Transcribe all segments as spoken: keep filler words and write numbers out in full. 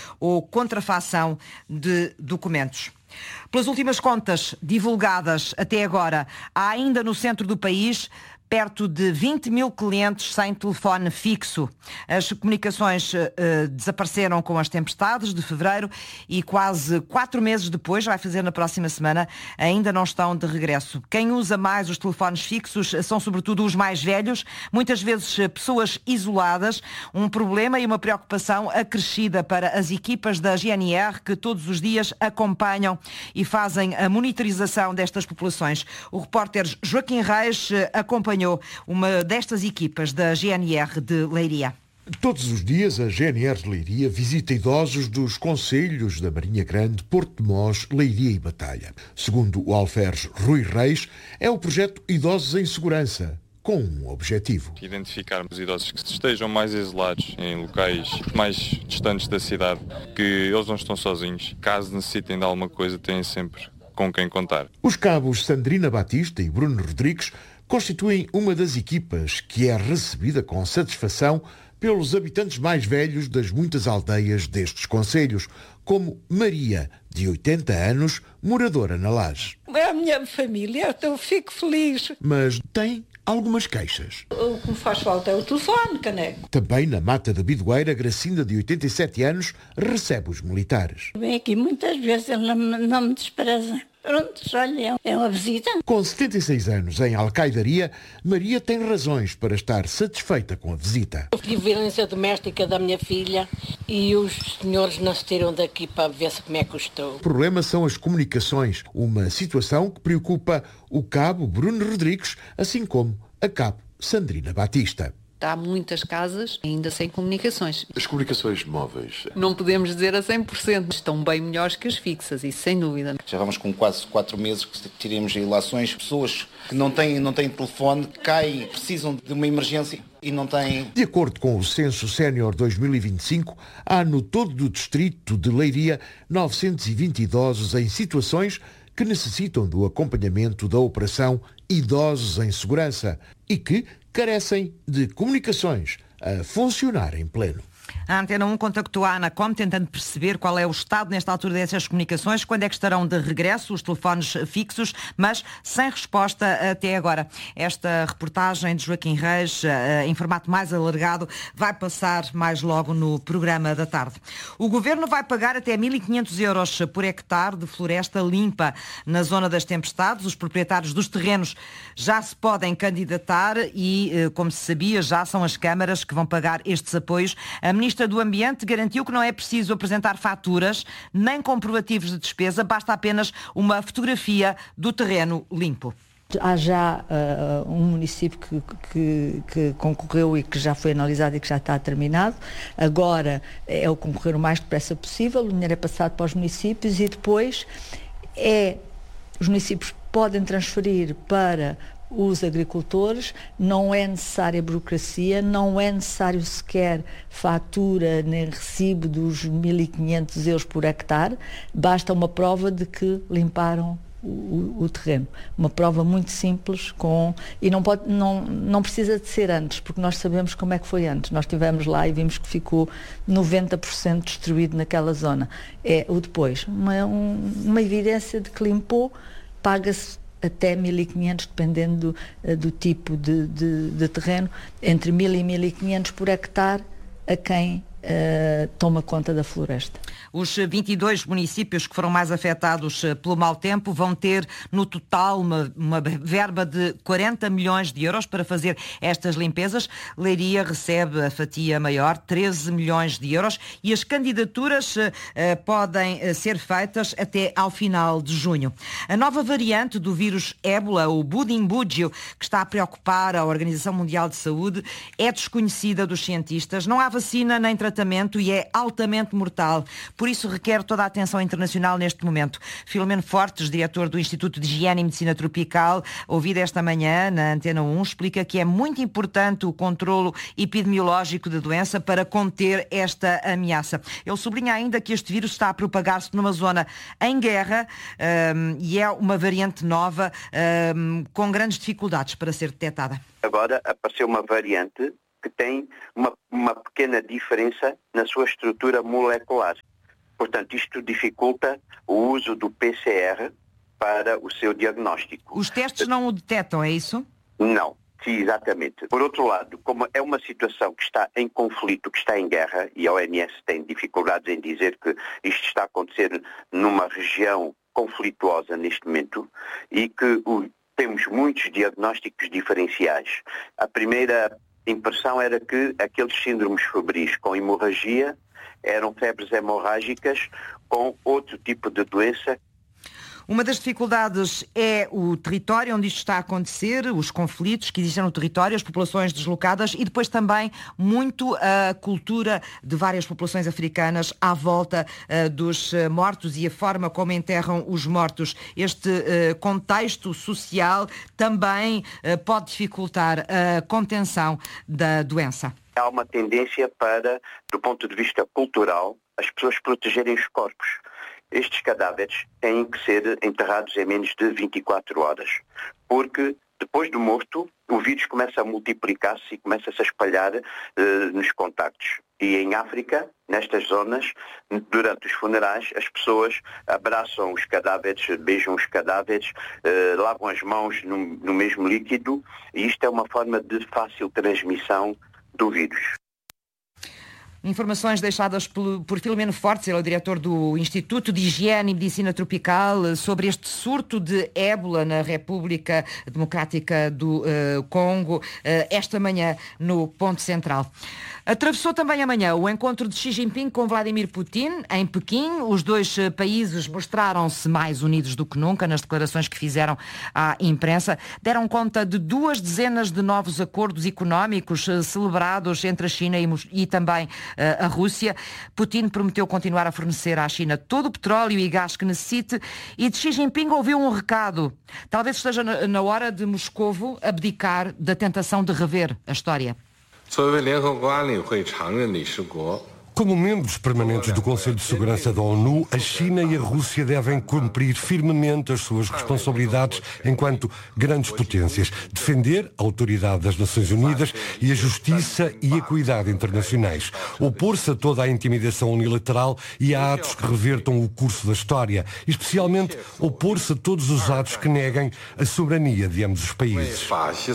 ou contrafação de documentos. Pelas últimas contas divulgadas até agora, há ainda no centro do país perto de vinte mil clientes sem telefone fixo. As comunicações uh, desapareceram com as tempestades de fevereiro e quase quatro meses depois, vai fazer na próxima semana, ainda não estão de regresso. Quem usa mais os telefones fixos são sobretudo os mais velhos, muitas vezes pessoas isoladas, um problema e uma preocupação acrescida para as equipas da G N R que todos os dias acompanham e fazem a monitorização destas populações. O repórter Joaquim Reis acompanhou uma destas equipas da G N R de Leiria. Todos os dias a G N R de Leiria visita idosos dos concelhos da Marinha Grande, Porto de Mós, Leiria e Batalha. Segundo o alferes Rui Reis, é o projeto Idosos em Segurança, com um objetivo. Identificar os idosos que estejam mais isolados em locais mais distantes da cidade, que eles não estão sozinhos. Caso necessitem de alguma coisa, têm sempre com quem contar. Os cabos Sandrina Batista e Bruno Rodrigues constituem uma das equipas que é recebida com satisfação pelos habitantes mais velhos das muitas aldeias destes concelhos, como Maria, de oitenta anos, moradora na Laje. É a minha família, eu fico feliz. Mas tem algumas queixas. O que me faz falta é o telefone, caneco. Também na Mata da Bidoeira, Gracinda, de oitenta e sete anos, recebe os militares. Vem aqui muitas vezes, eles não, não me desprezam. Pronto, olha, é uma visita. Com setenta e seis anos em Alcaidaria, Maria tem razões para estar satisfeita com a visita. Eu tive violência doméstica da minha filha e os senhores não se tiram daqui para ver se como é que eu estou. O problema são as comunicações, uma situação que preocupa o cabo Bruno Rodrigues, assim como a cabo Sandrina Batista. Há muitas casas ainda sem comunicações. As comunicações móveis? Não podemos dizer a cem por cento. Estão bem melhores que as fixas, isso sem dúvida. Já vamos com quase quatro meses que tiremos ilações. Pessoas que não têm, não têm telefone, caem, precisam de uma emergência e não têm. De acordo com o Censo Sénior dois mil e vinte e cinco, há no todo do distrito de Leiria novecentos e vinte idosos em situações que necessitam do acompanhamento da operação Idosos em Segurança e que carecem de comunicações a funcionar em pleno. A Antena um contactou a Anacom tentando perceber qual é o estado nesta altura dessas comunicações, quando é que estarão de regresso os telefones fixos, mas sem resposta até agora. Esta reportagem de Joaquim Reis, em formato mais alargado, vai passar mais logo no programa da tarde. O Governo vai pagar até mil e quinhentos euros por hectare de floresta limpa na zona das tempestades. Os proprietários dos terrenos já se podem candidatar e, como se sabia, já são as câmaras que vão pagar estes apoios. A Ministra do Ambiente garantiu que não é preciso apresentar faturas nem comprovativos de despesa, basta apenas uma fotografia do terreno limpo. Há já uh, um município que, que, que concorreu e que já foi analisado e que já está terminado. Agora é o concorrer o mais depressa possível, o dinheiro é passado para os municípios e depois é, os municípios podem transferir para os agricultores, não é necessária burocracia, não é necessário sequer fatura nem recibo dos mil e quinhentos euros por hectare, basta uma prova de que limparam o, o terreno. Uma prova muito simples com, e não, pode, não, não precisa de ser antes, porque nós sabemos como é que foi antes. Nós estivemos lá e vimos que ficou noventa por cento destruído naquela zona. É o depois. Uma, um, uma evidência de que limpou, paga-se até mil e quinhentos, dependendo do, do tipo de, de, de terreno, entre mil e mil e quinhentos por hectare a quem uh, toma conta da floresta. Os vinte e dois municípios que foram mais afetados pelo mau tempo vão ter no total uma, uma verba de quarenta milhões de euros para fazer estas limpezas. Leiria recebe a fatia maior, treze milhões de euros, e as candidaturas uh, podem uh, ser feitas até ao final de junho. A nova variante do vírus ébola, o Budimbúdio, que está a preocupar a Organização Mundial de Saúde, é desconhecida dos cientistas. Não há vacina nem tratamento e é altamente mortal. Por isso requer toda a atenção internacional neste momento. Filomeno Fortes, diretor do Instituto de Higiene e Medicina Tropical, ouvido esta manhã na Antena um, explica que é muito importante o controlo epidemiológico da doença para conter esta ameaça. Ele sublinha ainda que este vírus está a propagar-se numa zona em guerra um, e é uma variante nova um, com grandes dificuldades para ser detectada. Agora apareceu uma variante que tem uma, uma pequena diferença na sua estrutura molecular. Portanto, isto dificulta o uso do P C R para o seu diagnóstico. Os testes não o detectam, é isso? Não. Sim, exatamente. Por outro lado, como é uma situação que está em conflito, que está em guerra, e a O M S tem dificuldades em dizer que isto está a acontecer numa região conflituosa neste momento, e que o, temos muitos diagnósticos diferenciais. A primeira impressão era que aqueles síndromes febris com hemorragia eram febres hemorrágicas com outro tipo de doença. Uma das dificuldades é o território onde isto está a acontecer, os conflitos que existem no território, as populações deslocadas e depois também muito a cultura de várias populações africanas à volta uh, dos uh, mortos e a forma como enterram os mortos. Este uh, contexto social também uh, pode dificultar a contenção da doença. Há uma tendência para, do ponto de vista cultural, as pessoas protegerem os corpos. Estes cadáveres têm que ser enterrados em menos de vinte e quatro horas, porque depois do morto o vírus começa a multiplicar-se e começa-se a espalhar uh, nos contactos. E em África, nestas zonas, durante os funerais, as pessoas abraçam os cadáveres, beijam os cadáveres, uh, lavam as mãos no, no mesmo líquido, e isto é uma forma de fácil transmissão do vírus. Informações deixadas por, por Filomeno Fortes, ele é o diretor do Instituto de Higiene e Medicina Tropical, sobre este surto de ébola na República Democrática do uh, Congo, uh, esta manhã no Ponto Central. Atravessou também amanhã o encontro de Xi Jinping com Vladimir Putin em Pequim. Os dois países mostraram-se mais unidos do que nunca nas declarações que fizeram à imprensa. Deram conta de duas dezenas de novos acordos económicos celebrados entre a China e, e também uh, a Rússia. Putin prometeu continuar a fornecer à China todo o petróleo e gás que necessite, e de Xi Jinping ouviu um recado. Talvez esteja na, na hora de Moscovo abdicar da tentação de rever a história. Como membros permanentes do Conselho de Segurança da ONU, a China e a Rússia devem cumprir firmemente as suas responsabilidades enquanto grandes potências, defender a autoridade das Nações Unidas e a justiça e a equidade internacionais, opor-se a toda a intimidação unilateral e a atos que revertam o curso da história, e especialmente opor-se a todos os atos que neguem a soberania de ambos os países.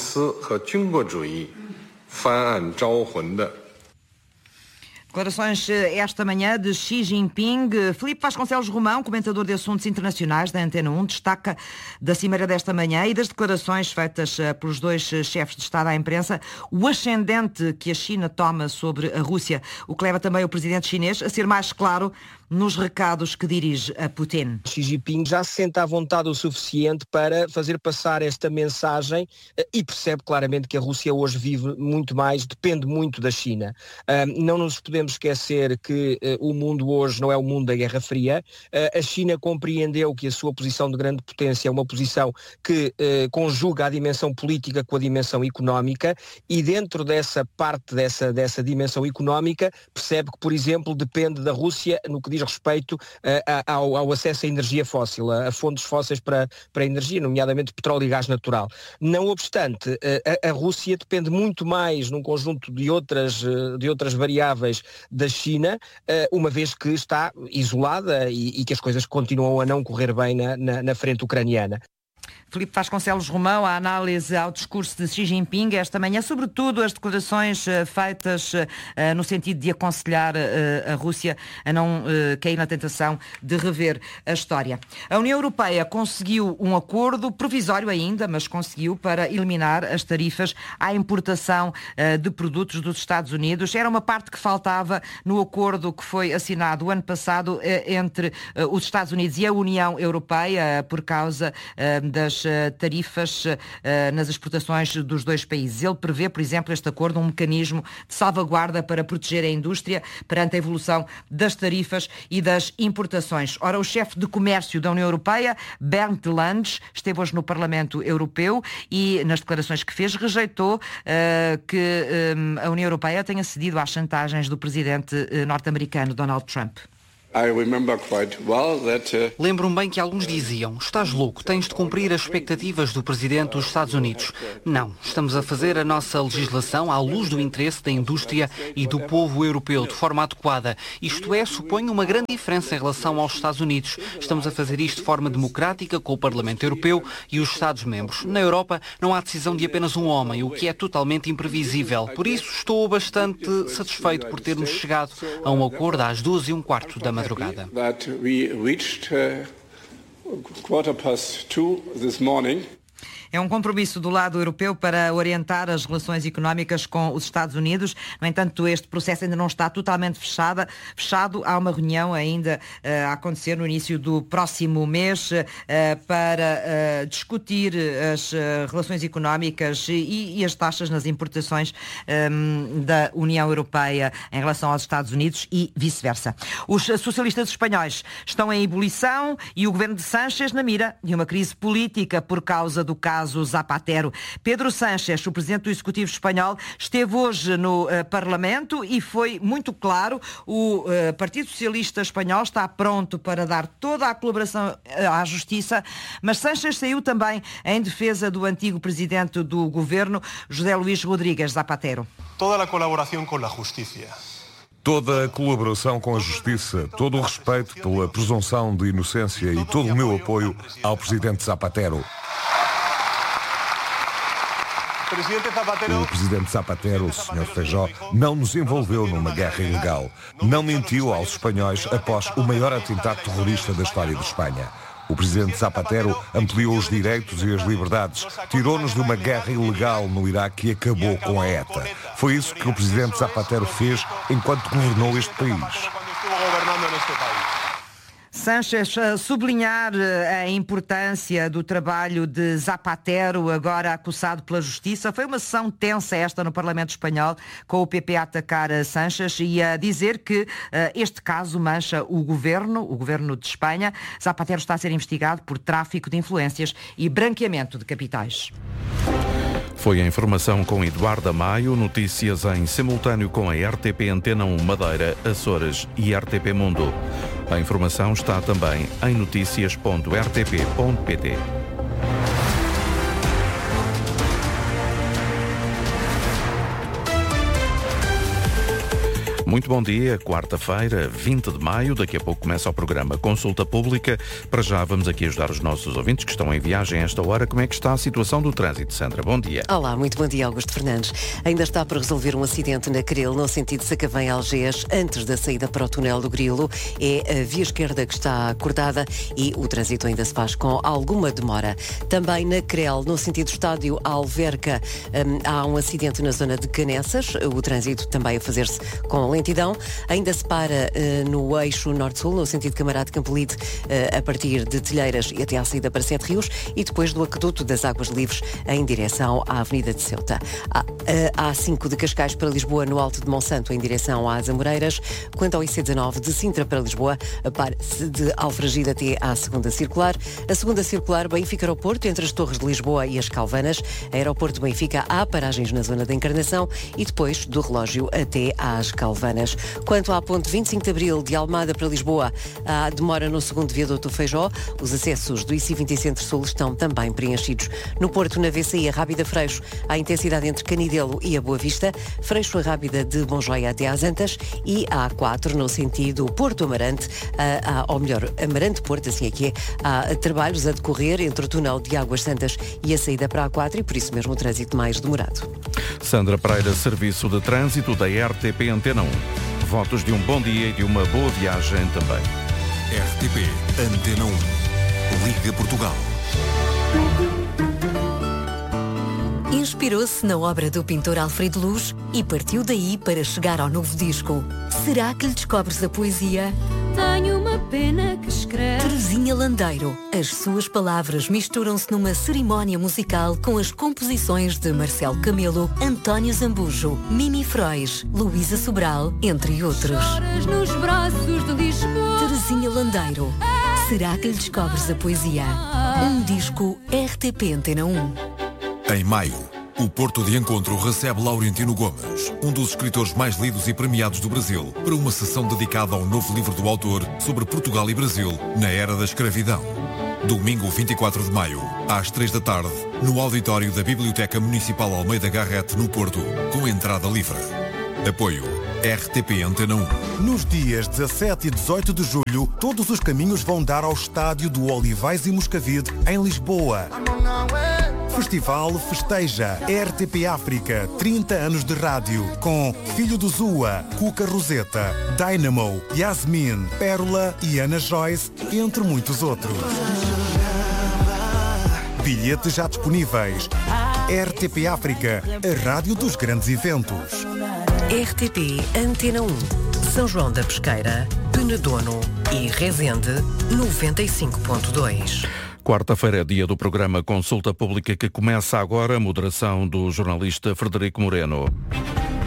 Declarações esta manhã de Xi Jinping. Filipe Vasconcelos Romão, comentador de assuntos internacionais da Antena um, destaca da cimeira desta manhã e das declarações feitas pelos dois chefes de Estado à imprensa o ascendente que a China toma sobre a Rússia, o que leva também o presidente chinês a ser mais claro nos recados que dirige a Putin. Xi Jinping já se sente à vontade o suficiente para fazer passar esta mensagem e percebe claramente que a Rússia hoje vive muito mais, depende muito da China. Não nos podemos esquecer que o mundo hoje não é o mundo da Guerra Fria. A China compreendeu que a sua posição de grande potência é uma posição que conjuga a dimensão política com a dimensão económica, e dentro dessa parte, dessa, dessa dimensão económica, percebe que, por exemplo, depende da Rússia no que diz respeito uh, ao, ao acesso à energia fóssil, a, a fontes fósseis para, para a energia, nomeadamente petróleo e gás natural. Não obstante, uh, a, a Rússia depende muito mais num conjunto de outras, uh, de outras variáveis da China, uh, uma vez que está isolada e, e que as coisas continuam a não correr bem na, na, na frente ucraniana. Filipe Vasconcelos Romão, a análise ao discurso de Xi Jinping esta manhã, sobretudo as declarações uh, feitas uh, no sentido de aconselhar uh, a Rússia a não uh, cair na tentação de rever a história. A União Europeia conseguiu um acordo, provisório ainda, mas conseguiu, para eliminar as tarifas à importação uh, de produtos dos Estados Unidos. Era uma parte que faltava no acordo que foi assinado o ano passado uh, entre uh, os Estados Unidos e a União Europeia, uh, por causa uh, das tarifas uh, nas exportações dos dois países. Ele prevê, por exemplo, este acordo, um mecanismo de salvaguarda para proteger a indústria perante a evolução das tarifas e das importações. Ora, o chefe de comércio da União Europeia, Bernd Lange, esteve hoje no Parlamento Europeu e, nas declarações que fez, rejeitou uh, que um, a União Europeia tenha cedido às chantagens do presidente uh, norte-americano Donald Trump. Lembro-me bem que alguns diziam: estás louco, tens de cumprir as expectativas do Presidente dos Estados Unidos. Não, estamos a fazer a nossa legislação à luz do interesse da indústria e do povo europeu de forma adequada. Isto é, suponho, uma grande diferença em relação aos Estados Unidos. Estamos a fazer isto de forma democrática com o Parlamento Europeu e os Estados-membros. Na Europa não há decisão de apenas um homem, o que é totalmente imprevisível. Por isso estou bastante satisfeito por termos chegado a um acordo às duas e um quarto da madrugada. É um compromisso do lado europeu para orientar as relações económicas com os Estados Unidos. No entanto, este processo ainda não está totalmente fechada, fechado. Há uma reunião ainda uh, a acontecer no início do próximo mês uh, para uh, discutir as uh, relações económicas e, e as taxas nas importações um, da União Europeia em relação aos Estados Unidos e vice-versa. Os socialistas espanhóis estão em ebulição e o governo de Sánchez na mira de uma crise política por causa do caso Zapatero. Pedro Sánchez, o presidente do Executivo espanhol, esteve hoje no uh, Parlamento e foi muito claro. O uh, Partido Socialista Espanhol está pronto para dar toda a colaboração uh, à Justiça, mas Sánchez saiu também em defesa do antigo presidente do governo, José Luís Rodríguez Zapatero. Toda a colaboração com a Justiça. Toda a colaboração com a Justiça, todo o respeito pela presunção de inocência e todo o meu apoio ao presidente Zapatero. O presidente Zapatero, o senhor Feijó, não nos envolveu numa guerra ilegal. Não mentiu aos espanhóis após o maior atentado terrorista da história de Espanha. O presidente Zapatero ampliou os direitos e as liberdades, tirou-nos de uma guerra ilegal no Iraque e acabou com a ETA. Foi isso que o presidente Zapatero fez enquanto governou este país. Sánchez a sublinhar a importância do trabalho de Zapatero, agora acusado pela Justiça. Foi uma sessão tensa esta no Parlamento Espanhol, com o P P a atacar a Sánchez e a dizer que uh, este caso mancha o governo, o governo de Espanha. Zapatero está a ser investigado por tráfico de influências e branqueamento de capitais. Foi a informação com Eduardo Maio, notícias em simultâneo com a R T P Antena um Madeira, Açores e R T P Mundo. A informação está também em notícias ponto r t p ponto p t. Muito bom dia, quarta-feira, vinte de maio, daqui a pouco começa o programa Consulta Pública. Para já vamos aqui ajudar os nossos ouvintes que estão em viagem a esta hora. Como é que está a situação do trânsito, Sandra? Bom dia. Olá, muito bom dia, Augusto Fernandes. Ainda está por resolver um acidente na Cril, no sentido de Sacavém-Algés, antes da saída para o túnel do Grilo. É a via esquerda que está cortada e o trânsito ainda se faz com alguma demora. Também na Crel, no sentido estádio Alverca, hum, há um acidente na zona de Canessas. O trânsito também a fazer-se com lentidão. Ainda se para uh, no eixo norte-sul, no sentido Camarade Campolide, uh, a partir de Telheiras e até à saída para Sete Rios, e depois do Aqueduto das Águas Livres em direção à Avenida de Ceuta. A, a A5 de Cascais para Lisboa, no Alto de Monsanto, em direção às Amoreiras. Quanto ao I C dezanove de Sintra para Lisboa, para-se de Alfragide até à segunda circular. A segunda circular, Benfica-Aeroporto, entre as Torres de Lisboa e as Calvanas. Aeroporto de Benfica, há paragens na zona da Encarnação e depois do Relógio até às Calvanas. Quanto à ponte vinte e cinco de Abril de Almada para Lisboa, há demora no segundo viaduto do Feijó. Os acessos do I C vinte Centro-Sul estão também preenchidos. No Porto, na V C I, a Rábida Freixo, há intensidade entre Canidelo e a Boa Vista. Freixo a Rábida de Bonjoia até às Antas e a A quatro no sentido Porto-Amarante, a, a, ou melhor, Amarante-Porto, assim é que é. Há trabalhos a decorrer entre o túnel de Águas Santas e a saída para a A quatro e por isso mesmo o trânsito mais demorado. Sandra Pereira, Serviço de Trânsito da R T P Antena um. Votos de um bom dia e de uma boa viagem também. R T P Antena um. Liga Portugal. Inspirou-se na obra do pintor Alfredo Luz e partiu daí para chegar ao novo disco. Será que lhe descobres a poesia? Tenho uma pena que escreve. Terezinha Landeiro. As suas palavras misturam-se numa cerimónia musical com as composições de Marcelo Camelo, António Zambujo, Mimi Frois, Luísa Sobral, entre outros. Choras nos braços de Lisboa. Terezinha Landeiro. Será que lhe descobres a poesia? Um disco R T P Antena um. Em maio, O Porto de Encontro recebe Laurentino Gomes, um dos escritores mais lidos e premiados do Brasil, para uma sessão dedicada ao novo livro do autor sobre Portugal e Brasil na era da escravidão. Domingo vinte e quatro de maio, às três da tarde, no auditório da Biblioteca Municipal Almeida Garrett, no Porto, com entrada livre. Apoio R T P Antena um. Nos dias dezassete e dezoito de julho, todos os caminhos vão dar ao estádio do Olivais e Moscavide, em Lisboa. Festival Festeja R T P África, trinta anos de rádio, com Filho do Zua, Cuca Roseta, Dynamo, Yasmin, Pérola e Ana Joyce, entre muitos outros. Bilhetes já disponíveis. R T P África, a rádio dos grandes eventos. R T P Antena um, São João da Pesqueira, Penedono e Resende, noventa e cinco ponto dois. Quarta-feira é dia do programa Consulta Pública, que começa agora. A moderação do jornalista Frederico Moreno.